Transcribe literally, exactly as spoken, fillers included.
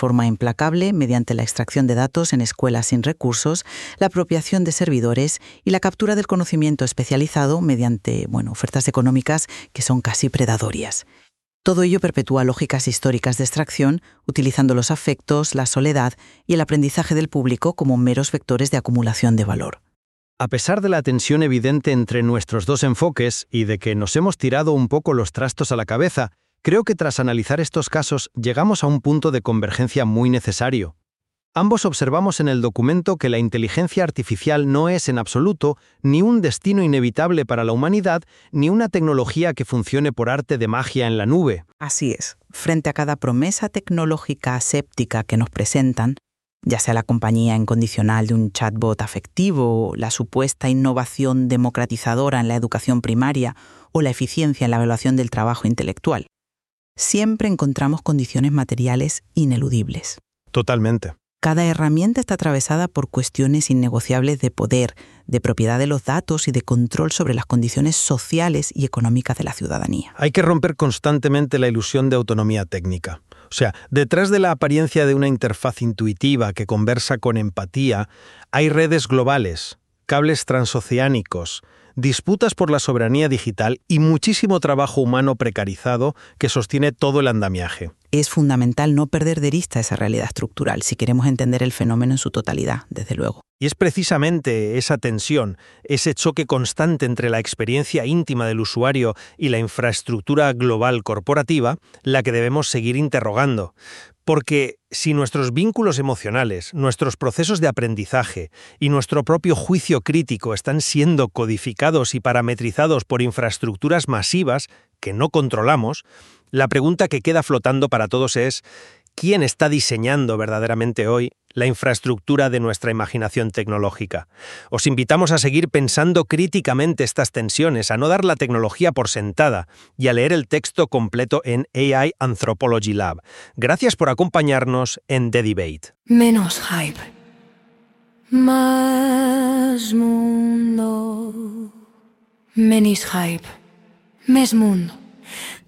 forma implacable mediante la extracción de datos en escuelas sin recursos, la apropiación de servidores y la captura del conocimiento especializado mediante, bueno, ofertas económicas que son casi predatorias. Todo ello perpetúa lógicas históricas de extracción, utilizando los afectos, la soledad y el aprendizaje del público como meros vectores de acumulación de valor. A pesar de la tensión evidente entre nuestros dos enfoques y de que nos hemos tirado un poco los trastos a la cabeza, creo que tras analizar estos casos llegamos a un punto de convergencia muy necesario. Ambos observamos en el documento que la inteligencia artificial no es en absoluto ni un destino inevitable para la humanidad, ni una tecnología que funcione por arte de magia en la nube. Así es. Frente a cada promesa tecnológica aséptica que nos presentan, ya sea la compañía incondicional de un chatbot afectivo, la supuesta innovación democratizadora en la educación primaria o la eficiencia en la evaluación del trabajo intelectual, siempre encontramos condiciones materiales ineludibles. Totalmente. Cada herramienta está atravesada por cuestiones innegociables de poder, de propiedad de los datos y de control sobre las condiciones sociales y económicas de la ciudadanía. Hay que romper constantemente la ilusión de autonomía técnica. O sea, detrás de la apariencia de una interfaz intuitiva que conversa con empatía, hay redes globales, cables transoceánicos, disputas por la soberanía digital y muchísimo trabajo humano precarizado que sostiene todo el andamiaje. Es fundamental no perder de vista esa realidad estructural si queremos entender el fenómeno en su totalidad, desde luego. Y es precisamente esa tensión, ese choque constante entre la experiencia íntima del usuario y la infraestructura global corporativa, la que debemos seguir interrogando. Porque si nuestros vínculos emocionales, nuestros procesos de aprendizaje y nuestro propio juicio crítico están siendo codificados y parametrizados por infraestructuras masivas que no controlamos, la pregunta que queda flotando para todos es ¿quién está diseñando verdaderamente hoy la infraestructura de nuestra imaginación tecnológica? Os invitamos a seguir pensando críticamente estas tensiones, a no dar la tecnología por sentada y a leer el texto completo en A I Anthropology Lab. Gracias por acompañarnos en The Debate. Menos hype. Más mundo. Menos hype. Més mundo.